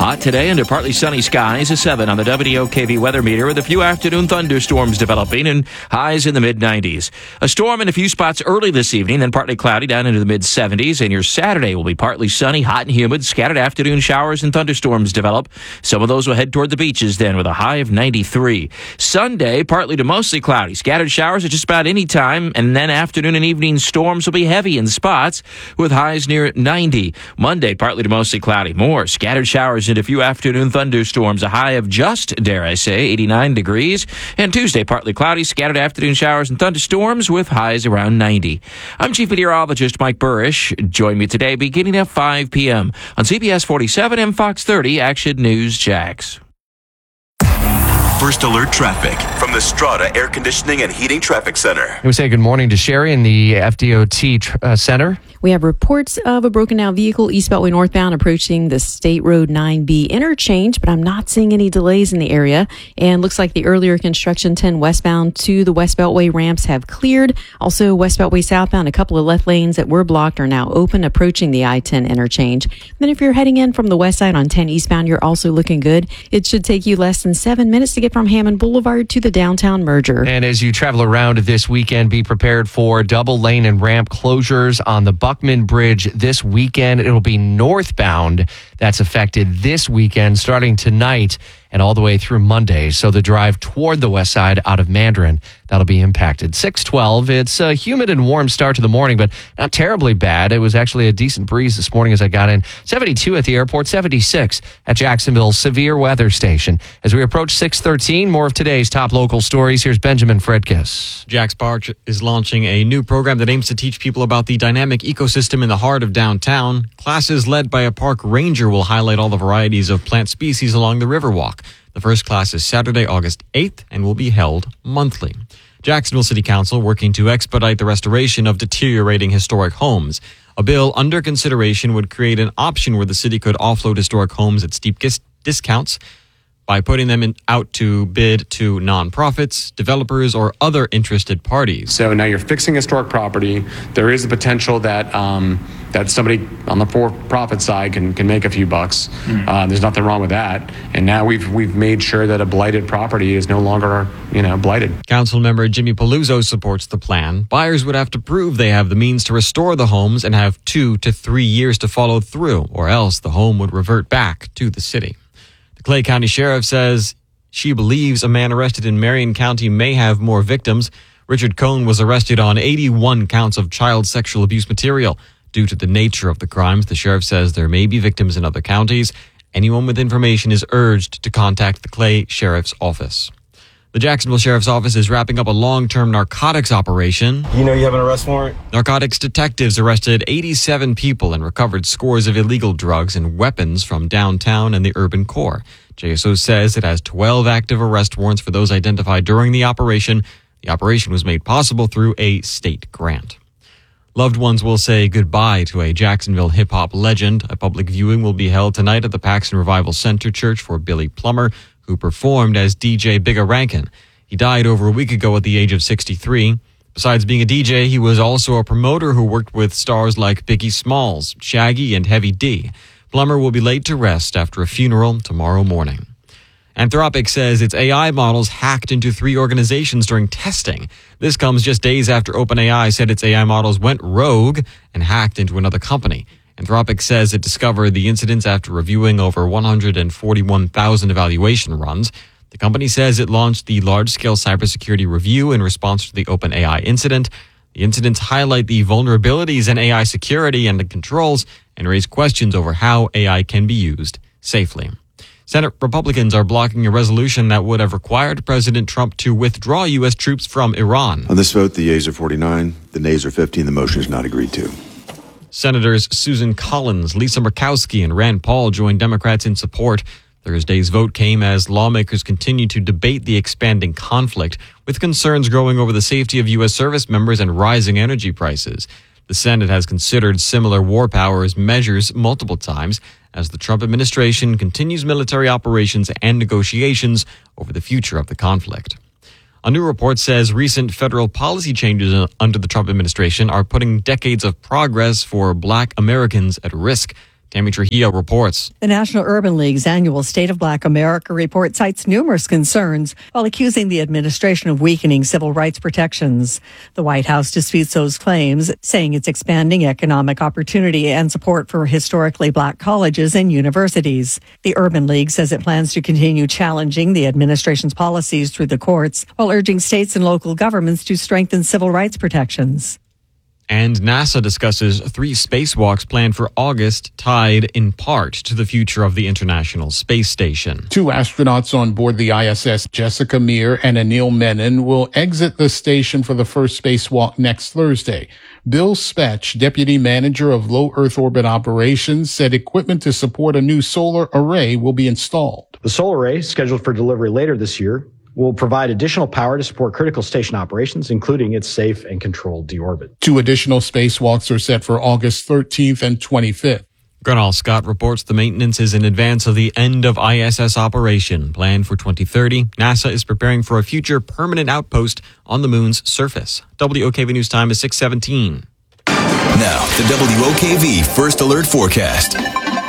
Hot today under partly sunny skies, a 7 on the WOKV weather meter with a few afternoon thunderstorms developing and highs in the mid-90s. A storm in a few spots early this evening, then partly cloudy down into the mid-70s. And your Saturday will be partly sunny, hot and humid. Scattered afternoon showers and thunderstorms develop. Some of those will head toward the beaches then with a high of 93. Sunday, partly to mostly cloudy. Scattered showers at just about any time. And then afternoon and evening storms will be heavy in spots with highs near 90. Monday, partly to mostly cloudy. More scattered showers and a few afternoon thunderstorms. A high of just, dare I say, 89 degrees. And Tuesday, partly cloudy, scattered afternoon showers and thunderstorms with highs around 90. I'm Chief Meteorologist Mike Burrish. Join me today beginning at 5 p.m. on CBS 47 and Fox 30 Action News Jax. First Alert Traffic from the Strata Air Conditioning and Heating Traffic Center. We say good morning to Sherry in the FDOT Center. We have reports of a broken down vehicle east Beltway northbound approaching the State Road 9B interchange, but I'm not seeing any delays in the area. And looks like the earlier construction 10 westbound to the West Beltway ramps have cleared. Also, West Beltway southbound, a couple of left lanes that were blocked are now open approaching the I-10 interchange. Then if you're heading in from the west side on 10 eastbound, you're also looking good. It should take you less than 7 minutes to get from Hammond Boulevard to the downtown merger. And as you travel around this weekend, be prepared for double lane and ramp closures on the Buckman Bridge this weekend. It'll be northbound that's affected this weekend starting tonight and all the way through Monday. So the drive toward the west side out of Mandarin, that'll be impacted. 6:12. It's a humid and warm start to the morning, but not terribly bad. It was actually a decent breeze this morning as I got in. 72 at the airport, 76 at Jacksonville's severe weather station. As we approach 6:13, more of today's top local stories. Here's Benjamin Fredkis. Jax Park is launching a new program that aims to teach people about the dynamic ecosystem in the heart of downtown. Classes led by a park ranger will highlight all the varieties of plant species along the Riverwalk. The first class is Saturday, August 8th, and will be held monthly. Jacksonville City Council working to expedite the restoration of deteriorating historic homes. A bill under consideration would create an option where the city could offload historic homes at steep discounts by putting them out to bid to nonprofits, developers, or other interested parties. So now you're fixing historic property. There is the potential that that somebody on the for-profit side can make a few bucks. There's nothing wrong with that. And now we've made sure that a blighted property is no longer blighted. Council member Jimmy Paluzzo supports the plan. Buyers would have to prove they have the means to restore the homes and have 2 to 3 years to follow through, or else the home would revert back to the city. The Clay County Sheriff says she believes a man arrested in Marion County may have more victims. Richard Cohn was arrested on 81 counts of child sexual abuse material. Due to the nature of the crimes, the sheriff says there may be victims in other counties. Anyone with information is urged to contact the Clay Sheriff's Office. The Jacksonville Sheriff's Office is wrapping up a long-term narcotics operation. You know you have an arrest warrant? Narcotics detectives arrested 87 people and recovered scores of illegal drugs and weapons from downtown and the urban core. JSO says it has 12 active arrest warrants for those identified during the operation. The operation was made possible through a state grant. Loved ones will say goodbye to a Jacksonville hip-hop legend. A public viewing will be held tonight at the Paxton Revival Center Church for Billy Plummer, who performed as DJ Bigga Rankin. He died over a week ago at the age of 63. Besides being a DJ, he was also a promoter who worked with stars like Biggie Smalls, Shaggy, and Heavy D. Plummer will be laid to rest after a funeral tomorrow morning. Anthropic says its AI models hacked into 3 organizations during testing. This comes just days after OpenAI said its AI models went rogue and hacked into another company. Anthropic says it discovered the incidents after reviewing over 141,000 evaluation runs. The company says it launched the large-scale cybersecurity review in response to the OpenAI incident. The incidents highlight the vulnerabilities in AI security and the controls and raise questions over how AI can be used safely. Senate Republicans are blocking a resolution that would have required President Trump to withdraw U.S. troops from Iran. On this vote, the yeas are 49, the nays are 15. The motion is not agreed to. Senators Susan Collins, Lisa Murkowski, and Rand Paul joined Democrats in support. Thursday's vote came as lawmakers continue to debate the expanding conflict, with concerns growing over the safety of U.S. service members and rising energy prices. The Senate has considered similar war powers measures multiple times as the Trump administration continues military operations and negotiations over the future of the conflict. A new report says recent federal policy changes under the Trump administration are putting decades of progress for Black Americans at risk. Tammy Trujillo reports. The National Urban League's annual State of Black America report cites numerous concerns while accusing the administration of weakening civil rights protections. The White House disputes those claims, saying it's expanding economic opportunity and support for historically black colleges and universities. The Urban League says it plans to continue challenging the administration's policies through the courts while urging states and local governments to strengthen civil rights protections. And NASA discusses 3 spacewalks planned for August, tied in part to the future of the International Space Station. 2 astronauts on board the ISS, Jessica Meir and Anil Menon, will exit the station for the first spacewalk next Thursday. Bill Spetch, deputy manager of low Earth orbit operations, said equipment to support a new solar array will be installed. The solar array, scheduled for delivery later this year, will provide additional power to support critical station operations, including its safe and controlled deorbit. 2 additional spacewalks are set for August 13th and 25th. Gernal Scott reports the maintenance is in advance of the end of ISS operation. Planned for 2030, NASA is preparing for a future permanent outpost on the moon's surface. WOKV News Time is 6:17. Now, the WOKV First Alert Forecast.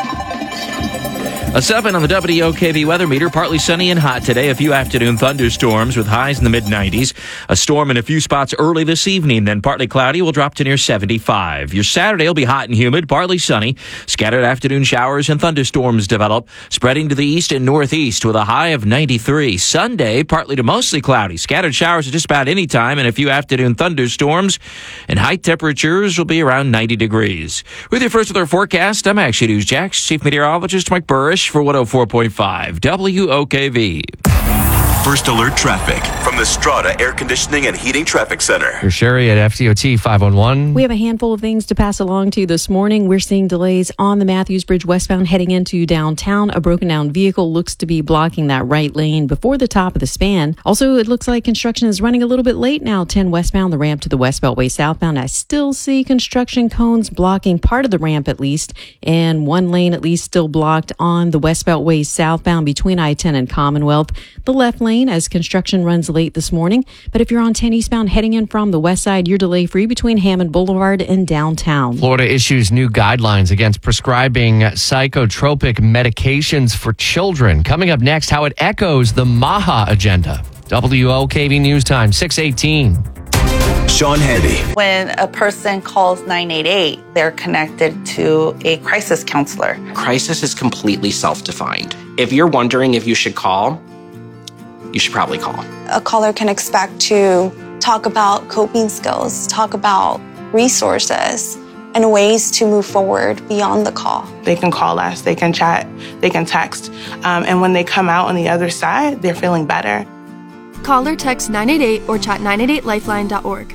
A 7 on the WOKV weather meter. Partly sunny and hot today. A few afternoon thunderstorms with highs in the mid-90s. A storm in a few spots early this evening. Then partly cloudy will drop to near 75. Your Saturday will be hot and humid, partly sunny. Scattered afternoon showers and thunderstorms develop, spreading to the east and northeast with a high of 93. Sunday, partly to mostly cloudy. Scattered showers at just about any time and a few afternoon thunderstorms. And high temperatures will be around 90 degrees. With your First Alert forecast, I'm Action News Jax Chief Meteorologist Mike Burrish for 104.5 WOKV. First Alert Traffic from the Strata Air Conditioning and Heating Traffic Center. Here's Sherry at FDOT 511. We have a handful of things to pass along to you this morning. We're seeing delays on the Matthews Bridge westbound heading into downtown. A broken down vehicle looks to be blocking that right lane before the top of the span. Also, it looks like construction is running a little bit late now. 10 westbound, the ramp to the West Beltway southbound. I still see construction cones blocking part of the ramp at least, and one lane at least still blocked on the West Beltway southbound between I-10 and Commonwealth. The left lane as construction runs late this morning. But if you're on 10 eastbound heading in from the west side, you're delay free between Hammond Boulevard and downtown. Florida issues new guidelines against prescribing psychotropic medications for children. Coming up next, how it echoes the MAHA agenda. WOKV News Time, 6:18. Sean Handy. When a person calls 988, they're connected to a crisis counselor. Crisis is completely self-defined. If you're wondering if you should call, you should probably call. A caller can expect to talk about coping skills, talk about resources, and ways to move forward beyond the call. They can call us, they can chat, they can text, and when they come out on the other side, they're feeling better. Call or text 988 or chat 988lifeline.org.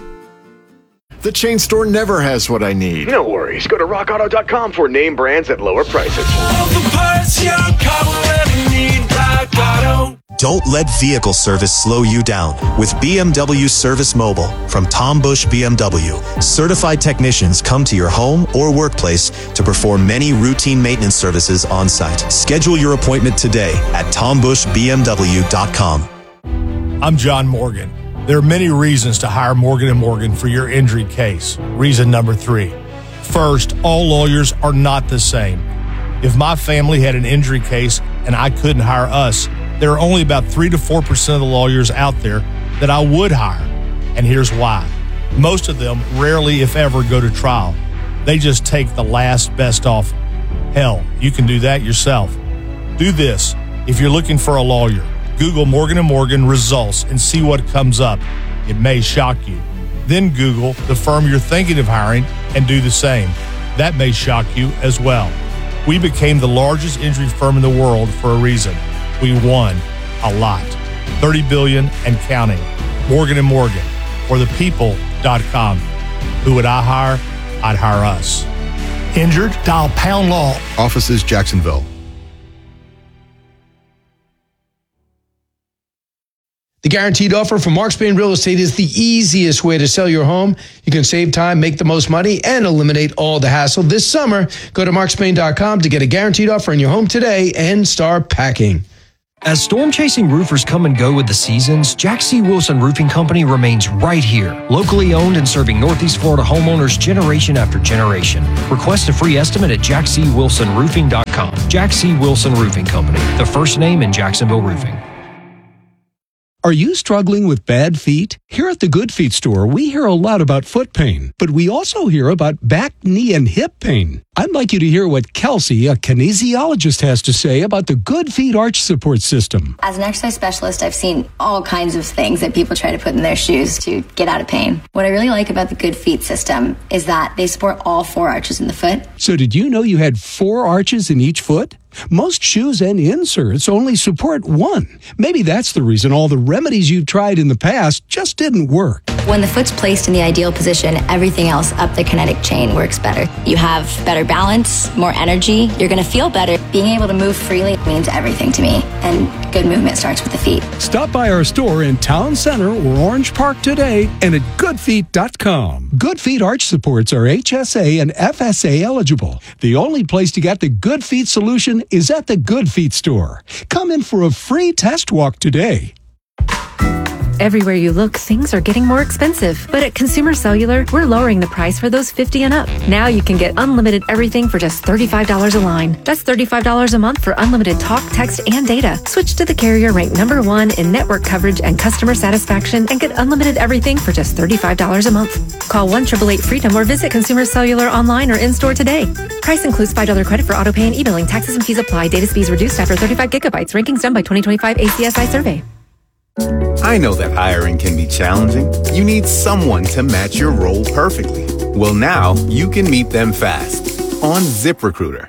The chain store never has what I need. No worries. Go to rockauto.com for name brands at lower prices. All the parts your car will ever need, Rock Auto. Don't let vehicle service slow you down with BMW Service Mobile from Tom Bush BMW. Certified technicians come to your home or workplace to perform many routine maintenance services on site. Schedule your appointment today at tombushbmw.com. I'm John Morgan. There are many reasons to hire Morgan & Morgan for your injury case. Reason number 3. First, all lawyers are not the same. If my family had an injury case and I couldn't hire us, there are only about 3 to 4% of the lawyers out there that I would hire. And here's why. Most of them rarely, if ever, go to trial. They just take the last best offer. Hell, you can do that yourself. Do this. If you're looking for a lawyer, Google Morgan & Morgan results and see what comes up. It may shock you. Then Google the firm you're thinking of hiring and do the same. That may shock you as well. We became the largest injury firm in the world for a reason. We won a lot. $30 billion and counting. Morgan & Morgan, or thepeople.com. Who would I hire? I'd hire us. Injured? Dial pound law. Offices Jacksonville. The guaranteed offer from Mark Spain Real Estate is the easiest way to sell your home. You can save time, make the most money, and eliminate all the hassle. This summer, go to markspain.com to get a guaranteed offer in your home today and start packing. As storm-chasing roofers come and go with the seasons, Jack C. Wilson Roofing Company remains right here, locally owned and serving Northeast Florida homeowners generation after generation. Request a free estimate at jackcwilsonroofing.com. Jack C. Wilson Roofing Company, the first name in Jacksonville roofing. Are you struggling with bad feet? Here at the Good Feet store, we hear a lot about foot pain, but we also hear about back, knee, and hip pain. I'd like you to hear what Kelsey, a kinesiologist, has to say about the Good Feet arch support system. As an exercise specialist, I've seen all kinds of things that people try to put in their shoes to get out of pain. What I really like about the Good Feet system is that they support all 4 arches in the foot. So did you know you had 4 arches in each foot? Most shoes and inserts only support 1. Maybe that's the reason all the remedies you've tried in the past just didn't work. When the foot's placed in the ideal position, everything else up the kinetic chain works better. You have better balance, more energy, you're going to feel better. Being able to move freely means everything to me, and good movement starts with the feet. Stop by our store in Town Center or Orange Park today and at goodfeet.com. Good Feet arch supports are HSA and FSA eligible. The only place to get the Good Feet solution is at the Good Feet store. Come in for a free test walk today. Everywhere you look, things are getting more expensive. But at Consumer Cellular, we're lowering the price for those 50 and up. Now you can get unlimited everything for just $35 a line. That's $35 a month for unlimited talk, text, and data. Switch to the carrier ranked #1 in network coverage and customer satisfaction and get unlimited everything for just $35 a month. Call 1-888-FREEDOM or visit Consumer Cellular online or in-store today. Price includes $5 credit for auto pay and e-billing. Taxes and fees apply. Data speeds reduced after 35 gigabytes. Rankings done by 2025 ACSI survey. I know that hiring can be challenging. You need someone to match your role perfectly. Well, now you can meet them fast on ZipRecruiter.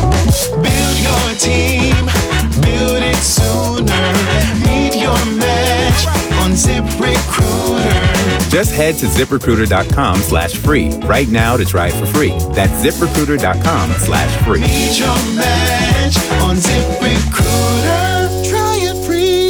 Build your team, build it sooner. Meet your match on ZipRecruiter. Just head to ZipRecruiter.com/free right now to try it for free. That's ZipRecruiter.com/free. Meet your match on ZipRecruiter. Try it free.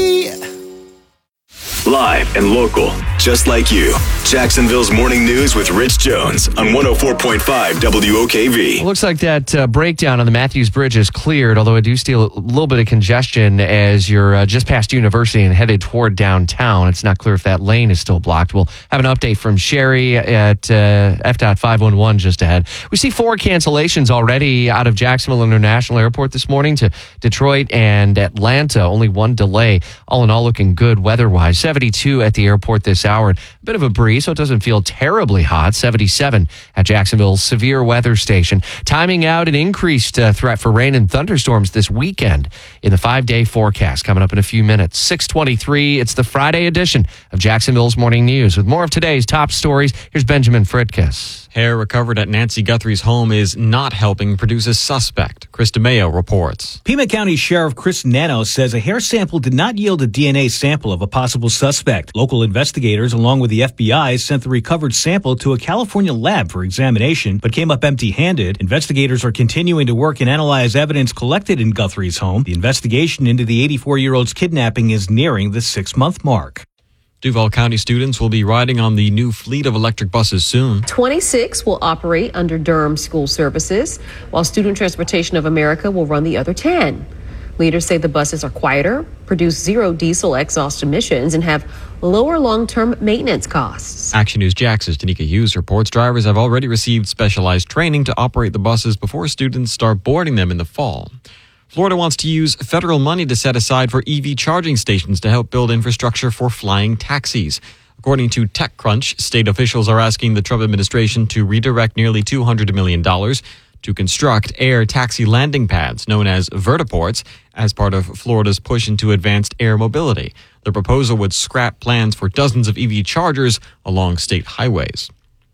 Live and local, just like you. Jacksonville's Morning News with Rich Jones on 104.5 WOKV. It looks like that breakdown on the Matthews Bridge is cleared, although I do see a little bit of congestion as you're just past University and headed toward downtown. It's not clear if that lane is still blocked. We'll have an update from Sherry at FDOT 511 just ahead. We see 4 cancellations already out of Jacksonville International Airport this morning to Detroit and Atlanta. Only 1 delay. All in all, looking good weather-wise. 72 at the airport this hour. A bit of a breeze, so it doesn't feel terribly hot. 77 at Jacksonville's severe weather station. Timing out an increased threat for rain and thunderstorms this weekend in the 5-day forecast coming up in a few minutes. 6:23. It's the Friday edition of Jacksonville's Morning News. With more of today's top stories, here's Benjamin Fritkiss. Hair recovered at Nancy Guthrie's home is not helping produce a suspect. Chris DeMeo reports. Pima County Sheriff Chris Nano says a hair sample did not yield a DNA sample of a possible suspect. Local investigators, along with the FBI, sent the recovered sample to a California lab for examination, but came up empty-handed. Investigators are continuing to work and analyze evidence collected in Guthrie's home. The investigation into the 84-year-old's kidnapping is nearing the 6-month mark. Duval County students will be riding on the new fleet of electric buses soon. 26 will operate under Durham School Services, while Student Transportation of America will run the other 10. Leaders say the buses are quieter, produce 0 diesel exhaust emissions, and have lower long-term maintenance costs. Action News Jax's Danica Hughes reports drivers have already received specialized training to operate the buses before students start boarding them in the fall. Florida wants to use federal money to set aside for EV charging stations to help build infrastructure for flying taxis. According to TechCrunch, state officials are asking the Trump administration to redirect nearly $200 million to construct air taxi landing pads known as vertiports as part of Florida's push into advanced air mobility. The proposal would scrap plans for dozens of EV chargers along state highways.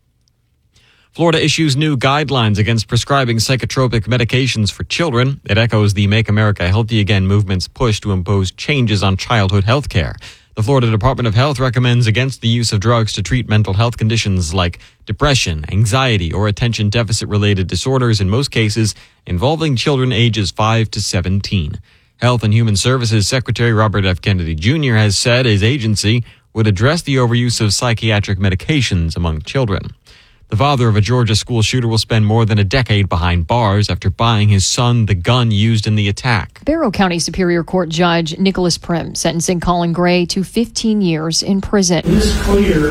Florida issues new guidelines against prescribing psychotropic medications for children. It echoes the Make America Healthy Again movement's push to impose changes on childhood health care. The Florida Department of Health recommends against the use of drugs to treat mental health conditions like depression, anxiety, or attention deficit-related disorders, in most cases involving children ages 5 to 17. Health and Human Services Secretary Robert F. Kennedy Jr. has said his agency would address the overuse of psychiatric medications among children. The father of a Georgia school shooter will spend more than a decade behind bars after buying his son the gun used in the attack. Barrow County Superior Court Judge Nicholas Prim sentencing Colin Gray to 15 years in prison. It's clear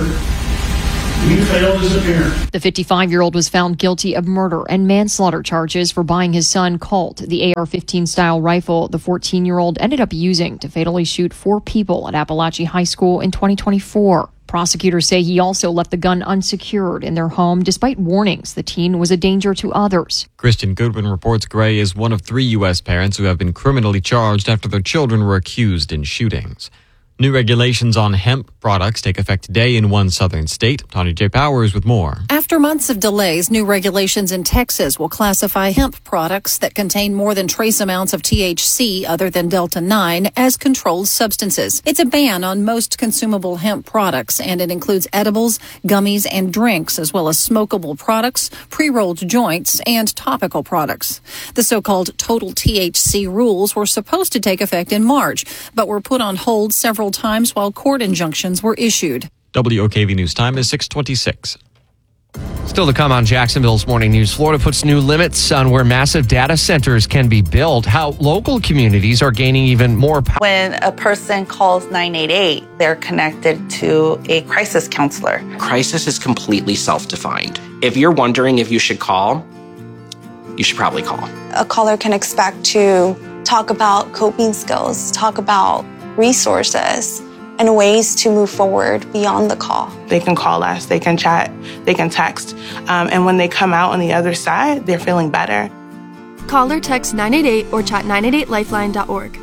you failed as a parent. The 55-year-old was found guilty of murder and manslaughter charges for buying his son Colt, the AR-15 style rifle the 14-year-old ended up using to fatally shoot 4 people at Appalachia High School in 2024. Prosecutors say he also left the gun unsecured in their home despite warnings the teen was a danger to others. Kristen Goodwin reports Gray is one of 3 U.S. parents who have been criminally charged after their children were accused in shootings. New regulations on hemp products take effect today in one southern state. Tanya J. Powers with more. After months of delays, new regulations in Texas will classify hemp products that contain more than trace amounts of THC other than Delta-9 as controlled substances. It's a ban on most consumable hemp products, and it includes edibles, gummies, and drinks, as well as smokable products, pre-rolled joints, and topical products. The so-called total THC rules were supposed to take effect in March, but were put on hold several times while court injunctions were issued. WOKV News Time is 6:26. Still to come on Jacksonville's Morning News, Florida puts new limits on where massive data centers can be built, how local communities are gaining even more power. When a person calls 988, they're connected to a crisis counselor. Crisis is completely self-defined. If you're wondering if you should call, you should probably call. A caller can expect to talk about coping skills, talk about resources, and ways to move forward beyond the call. They can call us, they can chat, they can text. And when they come out on the other side, they're feeling better. Call or text 988 or chat 988lifeline.org.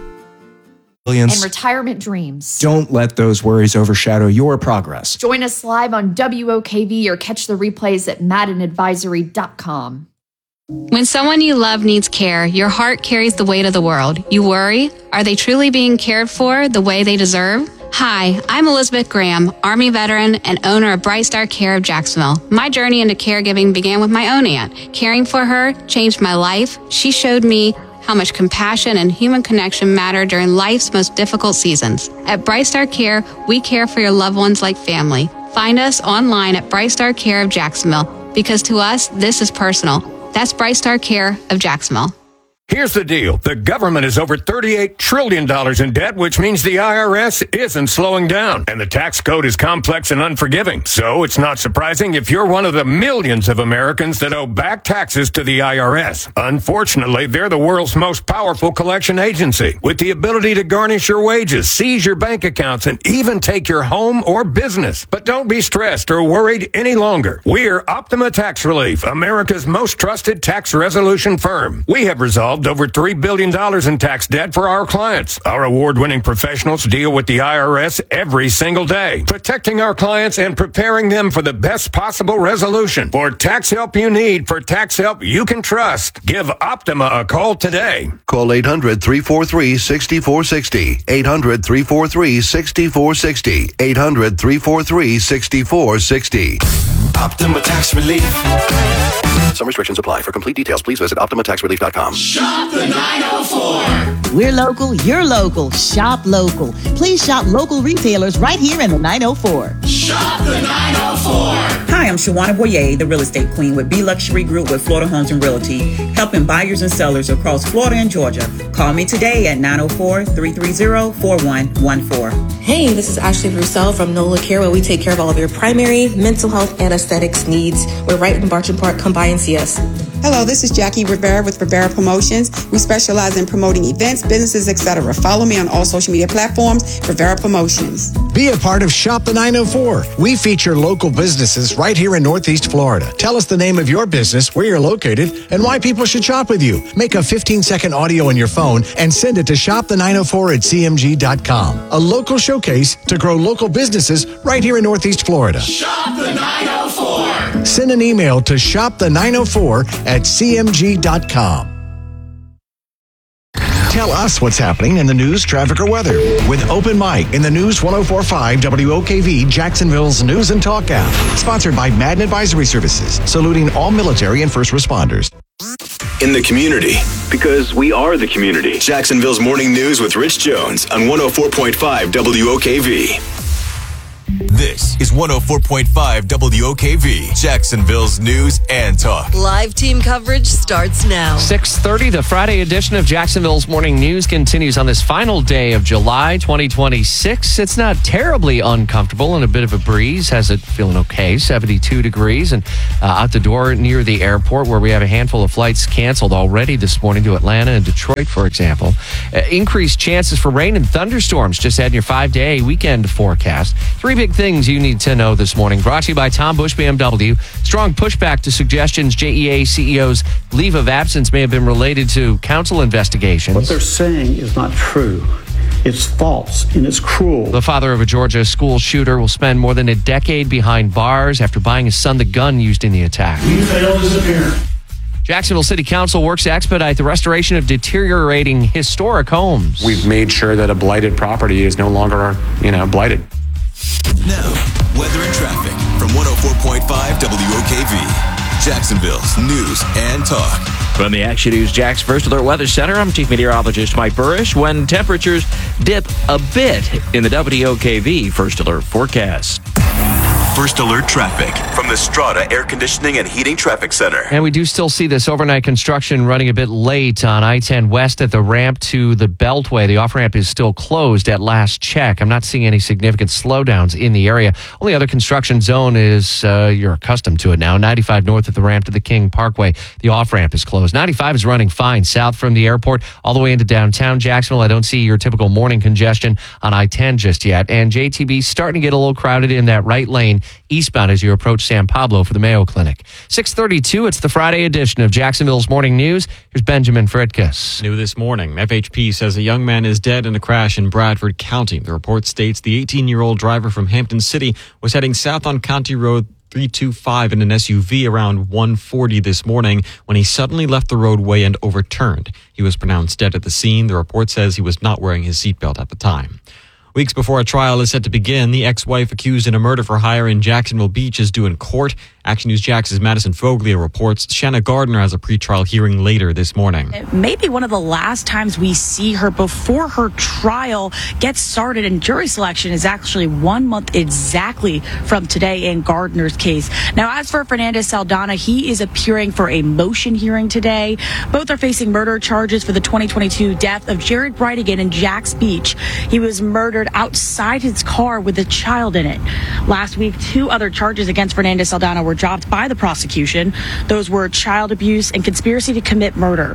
And retirement dreams. Don't let those worries overshadow your progress. Join us live on WOKV or catch the replays at maddenadvisory.com. When someone you love needs care, your heart carries the weight of the world. You worry, are they truly being cared for the way they deserve? Hi, I'm Elizabeth Graham, Army veteran and owner of Bright Star Care of Jacksonville. My journey into caregiving began with my own aunt. Caring for her changed my life. She showed me how much compassion and human connection matter during life's most difficult seasons. At Bright Star Care, we care for your loved ones like family. Find us online at Bright Star Care of Jacksonville, because to us, this is personal. That's Bright Star Care of Jacksonville. Here's the deal. The government is over $38 trillion in debt, which means the IRS isn't slowing down. And the tax code is complex and unforgiving. So it's not surprising if you're one of the millions of Americans that owe back taxes to the IRS. Unfortunately, they're the world's most powerful collection agency, with the ability to garnish your wages, seize your bank accounts, and even take your home or business. But don't be stressed or worried any longer. We're Optima Tax Relief, America's most trusted tax resolution firm. We have resolved over $3 billion in tax debt for our clients. Our award-winning professionals deal with the IRS every single day, protecting our clients and preparing them for the best possible resolution. For tax help you need, for tax help you can trust, give Optima a call today. Call 800-343-6460. 800-343-6460. 800-343-6460. Optima Tax Relief. Some restrictions apply. For complete details, please visit OptimaTaxRelief.com. Shop the 904. We're local, you're local. Shop local. Please shop local retailers right here in the 904. Shop the 904. Hi, I'm Shawana Boyer, the real estate queen with B Luxury Group with Florida Homes and Realty, helping buyers and sellers across Florida and Georgia. Call me today at 904-330-4114. Hey, this is Ashley Roussel from NOLA Care, where we take care of all of your primary, mental health, and aesthetics needs. We're right in Bartram Park. Come by and see us. Hello, this is Jackie Rivera with Rivera Promotions. We specialize in promoting events, businesses, etc. Follow me on all social media platforms, Rivera Promotions. Be a part of Shop the 904. We feature local businesses right here in Northeast Florida. Tell us the name of your business, where you're located, and why people should shop with you. Make a 15-second audio on your phone and send it to shopthe904@cmg.com. A local showcase to grow local businesses right here in Northeast Florida. Shop the 904. Send an email to shopthe904@cmg.com. Tell us what's happening in the news, traffic, or weather with Open Mic in the News 104.5 WOKV, Jacksonville's News and Talk app. Sponsored by Madden Advisory Services, saluting all military and first responders. In the community, because we are the community. Jacksonville's Morning News with Rich Jones on 104.5 WOKV. This is 104.5 WOKV, Jacksonville's news and talk. Live team coverage starts now. 6:30, the Friday edition of Jacksonville's Morning News continues on this final day of July 2026. It's not terribly uncomfortable and a bit of a breeze. Has it feeling okay? 72 degrees and out the door near the airport where we have a handful of flights canceled already this morning to Atlanta and Detroit, for example. Increased chances for rain and thunderstorms just adding your 5-day weekend forecast. Three big things you need to know this morning. Brought to you by Tom Bush BMW. Strong pushback to suggestions JEA CEO's leave of absence may have been related to council investigations. What they're saying is not true. It's false and it's cruel. The father of a Georgia school shooter will spend more than a decade behind bars after buying his son the gun used in the attack. You failed as a parent. Jacksonville City Council works to expedite the restoration of deteriorating historic homes. We've made sure that a blighted property is no longer, blighted. Now, weather and traffic from 104.5 WOKV, Jacksonville's news and talk. From the Action News Jax First Alert Weather Center, I'm Chief Meteorologist Mike Burrish. When temperatures dip a bit in the WOKV First Alert forecast. First Alert traffic from the Strata Air Conditioning and Heating Traffic Center. And we do still see this overnight construction running a bit late on I-10 west at the ramp to the Beltway. The off-ramp is still closed at last check. I'm not seeing any significant slowdowns in the area. Only other construction zone is, you're accustomed to it now, 95 north at the ramp to the King Parkway. The off-ramp is closed. 95 is running fine south from the airport all the way into downtown Jacksonville. I don't see your typical morning congestion on I-10 just yet. And JTB starting to get a little crowded in that right lane eastbound as you approach San Pablo for the Mayo Clinic. 6:32, it's the Friday edition of Jacksonville's Morning News. Here's Benjamin Fredkus. New this morning, FHP says a young man is dead in a crash in Bradford County. The report states the 18-year-old driver from Hampton City was heading south on County Road 325 in an SUV around 1:40 this morning when he suddenly left the roadway and overturned. He was pronounced dead at the scene. The report says he was not wearing his seatbelt at the time. Weeks before a trial is set to begin, the ex-wife accused in a murder for hire in Jacksonville Beach is due in court. Action News Jax's Madison Foglia reports Shanna Gardner has a pretrial hearing later this morning. It may be one of the last times we see her before her trial gets started, and jury selection is actually 1 month exactly from today in Gardner's case. Now, as for Fernandez Saldana, he is appearing for a motion hearing today. Both are facing murder charges for the 2022 death of Jared Brightigan in Jacks Beach. He was murdered outside his car with a child in it. Last week, 2 other charges against Fernandez Saldana were dropped by the prosecution. Those were child abuse and conspiracy to commit murder.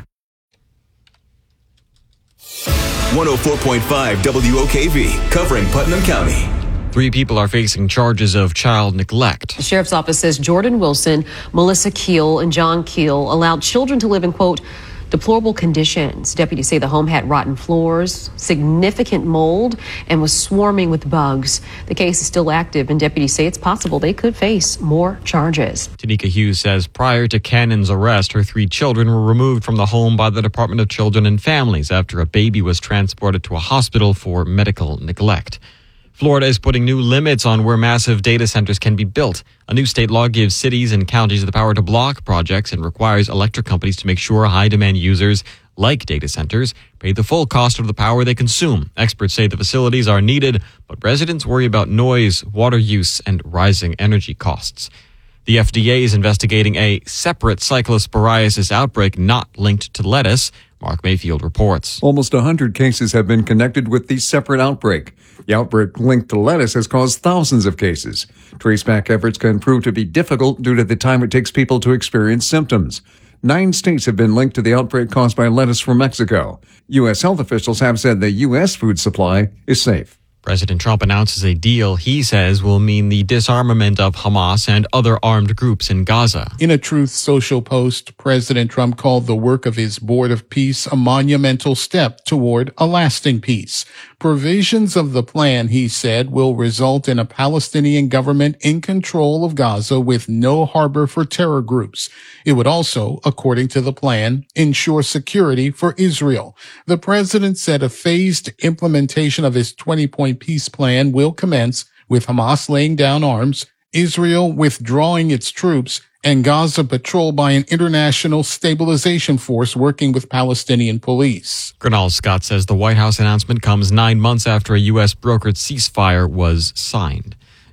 104.5 WOKV, covering Putnam County. 3 people are facing charges of child neglect. The sheriff's office says Jordan Wilson, Melissa Keel, and John Keel allowed children to live in, quote, deplorable conditions. Deputies say the home had rotten floors, significant mold, and was swarming with bugs. The case is still active, and deputies say it's possible they could face more charges. Tanika Hughes says prior to Cannon's arrest, her 3 children were removed from the home by the Department of Children and Families after a baby was transported to a hospital for medical neglect. Florida is putting new limits on where massive data centers can be built. A new state law gives cities and counties the power to block projects and requires electric companies to make sure high-demand users, like data centers, pay the full cost of the power they consume. Experts say the facilities are needed, but residents worry about noise, water use, and rising energy costs. The FDA is investigating a separate cyclosporiasis outbreak not linked to lettuce. Mark Mayfield reports. Almost 100 cases have been connected with the separate outbreak. The outbreak linked to lettuce has caused thousands of cases. Traceback efforts can prove to be difficult due to the time it takes people to experience symptoms. 9 states have been linked to the outbreak caused by lettuce from Mexico. U.S. health officials have said the U.S. food supply is safe. President Trump announces a deal he says will mean the disarmament of Hamas and other armed groups in Gaza. In a Truth Social post, President Trump called the work of his Board of Peace a monumental step toward a lasting peace. Provisions of the plan, he said, will result in a Palestinian government in control of Gaza with no harbor for terror groups. It would also, according to the plan, ensure security for Israel. The president said a phased implementation of his 20-point peace plan will commence with Hamas laying down arms, Israel withdrawing its troops, and Gaza patrolled by an international stabilization force working with Palestinian police. Gernal Scott says the White House announcement comes 9 months after a U.S. brokered ceasefire was signed.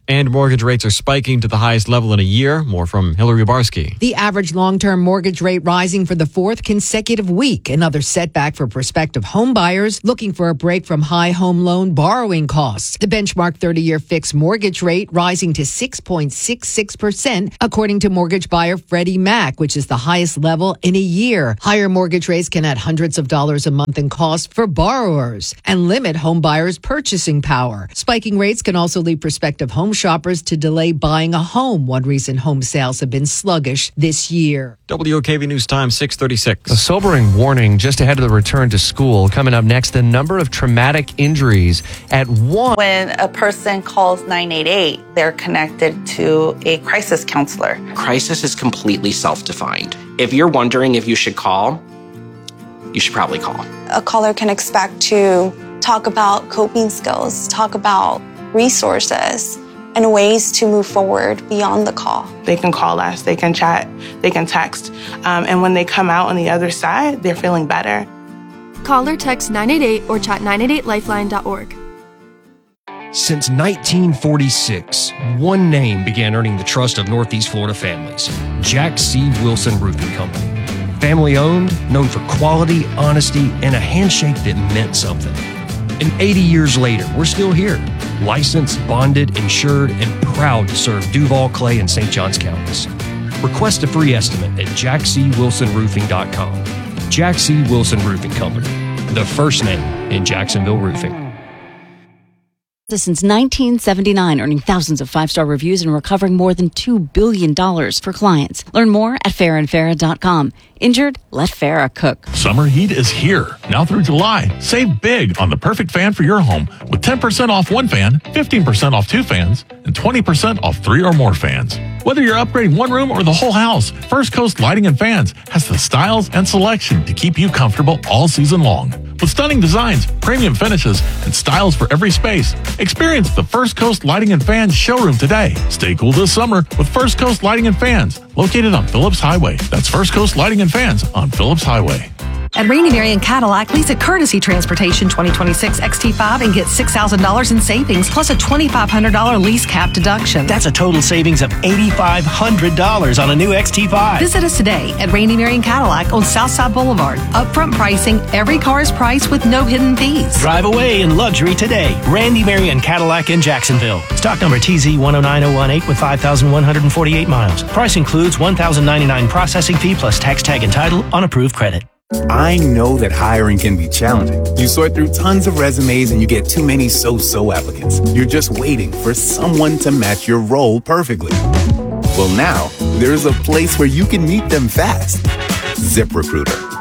And mortgage rates are spiking to the highest level in a year. More from Hillary Barsky. The average long-term mortgage rate rising for the fourth consecutive week. Another setback for prospective home buyers looking for a break from high home loan borrowing costs. The benchmark 30-year fixed mortgage rate rising to 6.66%, according to mortgage buyer Freddie Mac, which is the highest level in a year. Higher mortgage rates can add hundreds of dollars a month in cost for borrowers and limit home buyers' purchasing power. Spiking rates can also lead prospective home shoppers to delay buying a home. One reason home sales have been sluggish this year. WOKV News Time, 6:36. A sobering warning just ahead of the return to school. Coming up next, the number of traumatic injuries at one. When a person calls 988, they're connected to a crisis counselor. Crisis is completely self-defined. If you're wondering if you should call, you should probably call. A caller can expect to talk about coping skills, talk about resources, and ways to move forward beyond the call. They can call us, they can chat, they can text, and when they come out on the other side, they're feeling better. Call or text 988 or chat 988lifeline.org. Since 1946, one name began earning the trust of Northeast Florida families: Jack C. Wilson Roofing Company. Family owned, known for quality, honesty, and a handshake that meant something. And 80 years later, we're still here, licensed, bonded, insured, and proud to serve Duval, Clay, and St. Johns counties. Request a free estimate at jackcwilsonroofing.com. Jack C. Wilson Roofing Company, the first name in Jacksonville roofing. Since 1979, earning thousands of five-star reviews and recovering more than $2 billion for clients. Learn more at farrandfarrah.com. Injured? Let Farrah cook. Summer heat is here. Now through July, save big on the perfect fan for your home with 10% off one fan, 15% off two fans, and 20% off three or more fans. Whether you're upgrading one room or the whole house, First Coast Lighting and Fans has the styles and selection to keep you comfortable all season long. With stunning designs, premium finishes, and styles for every space, experience the First Coast Lighting and Fans showroom today. Stay cool this summer with First Coast Lighting and Fans, located on Phillips Highway. That's First Coast Lighting and Fans on Phillips Highway. At Rainy Marion Cadillac, lease a Courtesy Transportation 2026 XT5 and get $6,000 in savings, plus a $2,500 lease cap deduction. That's a total savings of $8,500 on a new XT5. Visit us today at Rainy Marion Cadillac on Southside Boulevard. Upfront pricing, every car is priced with no hidden fees. Drive away in luxury today. Randy Marion Cadillac in Jacksonville. Stock number TZ109018 with 5,148 miles. Price includes $1,099 processing fee plus tax tag and title on approved credit. I know that hiring can be challenging. You sort through tons of resumes and you get too many so-so applicants. You're just waiting for someone to match your role perfectly. Well, now there's a place where you can meet them fast. ZipRecruiter.